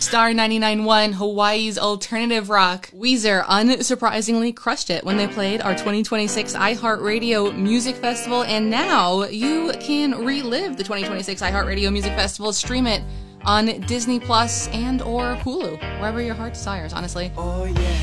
Star 99.1, Hawaii's alternative rock. Weezer unsurprisingly crushed it when they played our 2026 iHeartRadio Music Festival, and now you can relive the 2026 iHeartRadio Music Festival. Stream it on Disney Plus and or Hulu, wherever your heart desires, honestly. Oh yeah.